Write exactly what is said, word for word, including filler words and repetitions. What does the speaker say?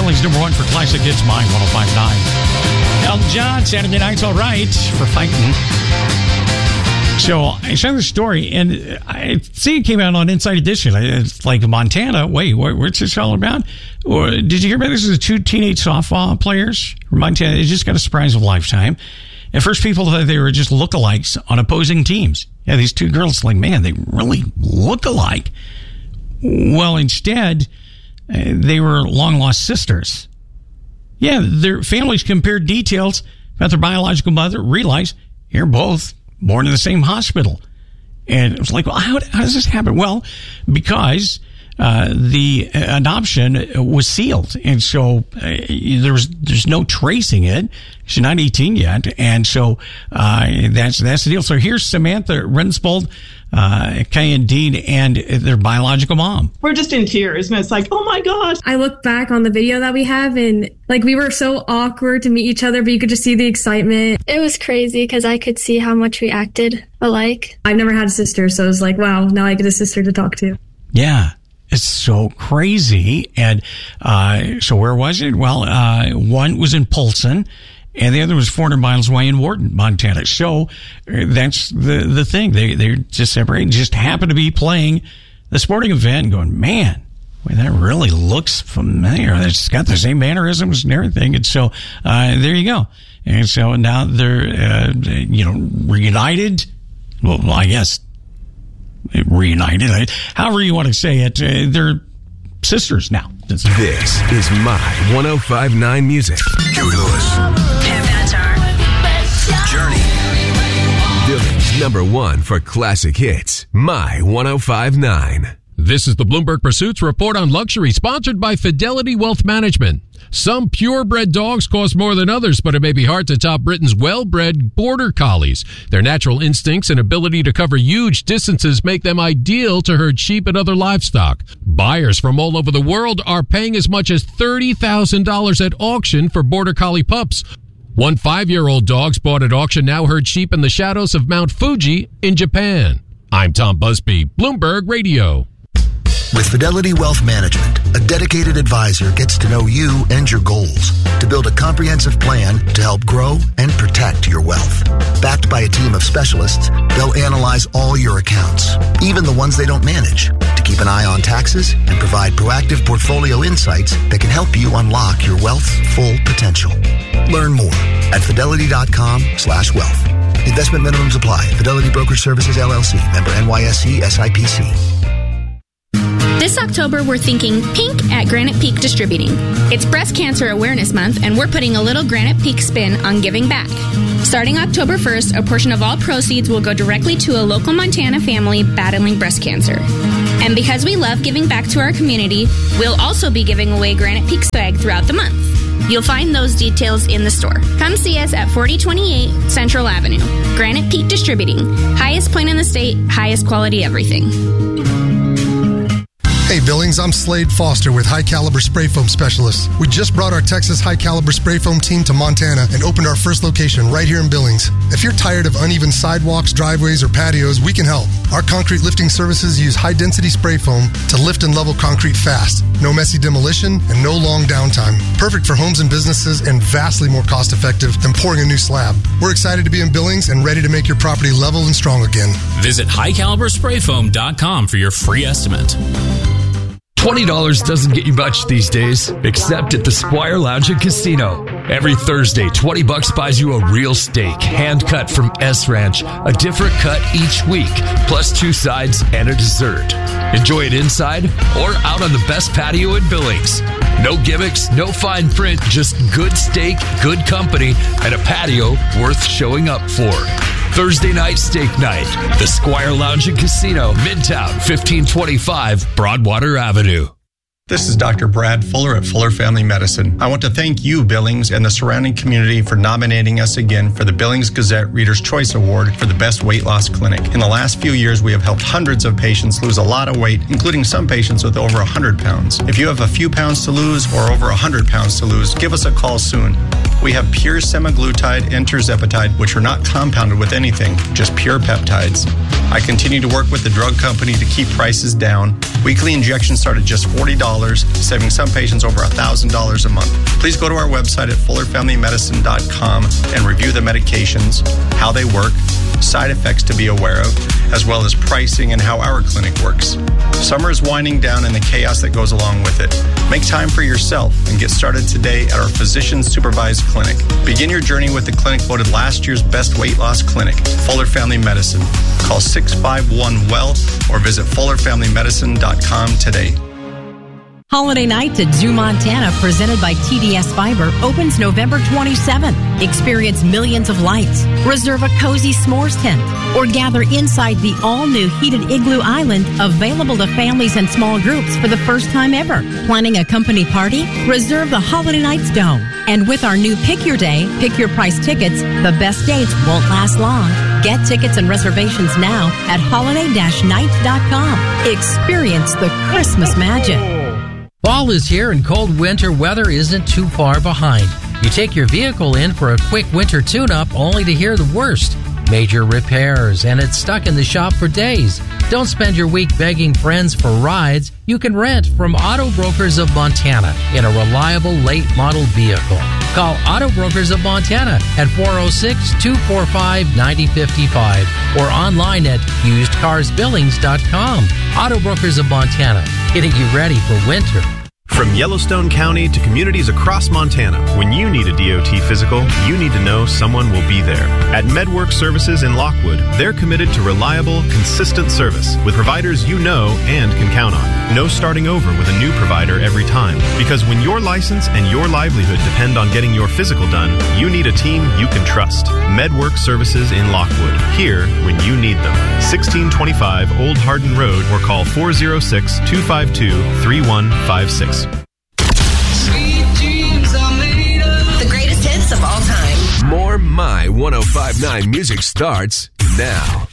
Billings number one for Classic Hits, My one oh five point nine. Elton John, Saturday Night's All Right for fighting. So I saw the story, and I see it came out on Inside Edition. It's like Montana. Wait, what, what's this all about? Or did you hear about this? Is two teenage softball players from Montana. They just got a surprise of a lifetime. At first, people thought they were just lookalikes on opposing teams. Yeah, these two girls, like, man, they really look alike. Well, instead, uh, they were long-lost sisters. Yeah, their families compared details about their biological mother, realized they're both born in the same hospital. And it was like, well, how, how does this happen? Well, because uh, the adoption was sealed. And so uh, there was, there's no tracing it. She's not eighteen yet. And so uh, that's that's the deal. So here's Samantha Rensbold, uh, Kay and Dean, and their biological mom. We're just in tears, and it's like, oh my gosh. I look back on the video that we have, and like we were so awkward to meet each other, but you could just see the excitement. It was crazy because I could see how much we acted alike. I've never had a sister, so it was like, wow, now I get a sister to talk to. Yeah. It's so crazy. And uh, so where was it? Well, uh, one was in Polson, and the other was four hundred miles away in Wharton, Montana. So uh, that's the the thing. They, they're just separated, just happen to be playing the sporting event and going, man, boy, that really looks familiar. It's got the same mannerisms and everything. And so uh, there you go. And so now they're, uh, you know, reunited. Well, I guess reunited. However you want to say it. Uh, they're sisters now. This is My one oh five point nine Music. Huey Lewis. Pam Benatar. Journey. Billings number one for classic hits. My one oh five point nine. This is the Bloomberg Pursuits Report on Luxury, sponsored by Fidelity Wealth Management. Some purebred dogs cost more than others, but it may be hard to top Britain's well-bred Border Collies. Their natural instincts and ability to cover huge distances make them ideal to herd sheep and other livestock. Buyers from all over the world are paying as much as thirty thousand dollars at auction for Border Collie pups. One five-year-old dog bought at auction now herd sheep in the shadows of Mount Fuji in Japan. I'm Tom Busby, Bloomberg Radio. With Fidelity Wealth Management, a dedicated advisor gets to know you and your goals to build a comprehensive plan to help grow and protect your wealth. Backed by a team of specialists, they'll analyze all your accounts, even the ones they don't manage, to keep an eye on taxes and provide proactive portfolio insights that can help you unlock your wealth's full potential. Learn more at fidelity.com slash wealth. Investment minimums apply. Fidelity Brokerage Services, L L C. Member N Y S E S I P C. This October, we're thinking pink at Granite Peak Distributing. It's Breast Cancer Awareness Month, and we're putting a little Granite Peak spin on giving back. Starting October first, a portion of all proceeds will go directly to a local Montana family battling breast cancer. And because we love giving back to our community, we'll also be giving away Granite Peak swag throughout the month. You'll find those details in the store. Come see us at forty twenty-eight Central Avenue. Granite Peak Distributing. Highest point in the state, highest quality everything. Hey Billings, I'm Slade Foster with High Caliber Spray Foam Specialists. We just brought our Texas High Caliber Spray Foam team to Montana and opened our first location right here in Billings. If you're tired of uneven sidewalks, driveways, or patios, we can help. Our concrete lifting services use high-density spray foam to lift and level concrete fast. No messy demolition and no long downtime. Perfect for homes and businesses and vastly more cost-effective than pouring a new slab. We're excited to be in Billings and ready to make your property level and strong again. Visit high caliber spray foam dot com for your free estimate. twenty dollars doesn't get you much these days, except at the Squire Lounge and Casino. Every Thursday, twenty bucks buys you a real steak, hand-cut from S Ranch, a different cut each week, plus two sides and a dessert. Enjoy it inside or out on the best patio in Billings. No gimmicks, no fine print, just good steak, good company, and a patio worth showing up for. Thursday night steak night. The Squire Lounge and Casino, Midtown, fifteen twenty-five Broadwater Avenue. This is Doctor Brad Fuller at Fuller Family Medicine. I want to thank you, Billings, and the surrounding community for nominating us again for the Billings Gazette Reader's Choice Award for the Best Weight Loss Clinic. In the last few years, we have helped hundreds of patients lose a lot of weight, including some patients with over one hundred pounds. If you have a few pounds to lose or over one hundred pounds to lose, give us a call soon. We have pure semaglutide and tirzepatide, which are not compounded with anything, just pure peptides. I continue to work with the drug company to keep prices down. Weekly injections start at just forty dollars. dollars, saving some patients over one thousand dollars a month. Please go to our website at fuller family medicine dot com and review the medications, how they work, side effects to be aware of, as well as pricing and how our clinic works. Summer is winding down and the chaos that goes along with it. Make time for yourself and get started today at our physician-supervised clinic. Begin your journey with the clinic voted last year's best weight loss clinic, Fuller Family Medicine. Call six five one, W E L L or visit fuller family medicine dot com today. Holiday Nights at Zoo Montana, presented by T D S Fiber, opens November twenty-seventh. Experience millions of lights, reserve a cozy s'mores tent, or gather inside the all-new heated Igloo Island, available to families and small groups for the first time ever. Planning a company party? Reserve the Holiday Nights Dome. And with our new Pick Your Day, Pick Your Price tickets, the best dates won't last long. Get tickets and reservations now at holiday dash nights dot com. Experience the Christmas magic. Fall is here and cold winter weather isn't too far behind. You take your vehicle in for a quick winter tune-up only to hear the worst. Major repairs, and it's stuck in the shop for days. Don't spend your week begging friends for rides. You can rent from Auto Brokers of Montana in a reliable late model vehicle. Call Auto Brokers of Montana at four oh six, two four five, nine oh five five or online at used cars billings dot com. Auto Brokers of Montana, getting you ready for winter. From Yellowstone County to communities across Montana, when you need a D O T physical, you need to know someone will be there. At MedWorks Services in Lockwood, they're committed to reliable, consistent service with providers you know and can count on. No starting over with a new provider every time. Because when your license and your livelihood depend on getting your physical done, you need a team you can trust. MedWorks Services in Lockwood, here when you need them. sixteen twenty-five Old Hardin Road or call four oh six, two five two, three one five six. The greatest hits of all time. More My one oh five point nine music starts now.